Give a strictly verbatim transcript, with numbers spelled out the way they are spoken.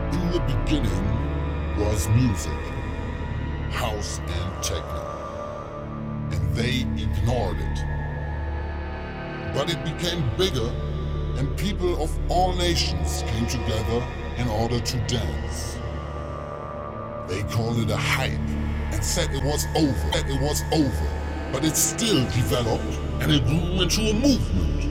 In the beginning was music, house and techno, and they ignored it. But it became bigger, and people of all nations came together in order to dance. They called it a hype and said it was over, that it was over. But it still developed and it grew into a movement.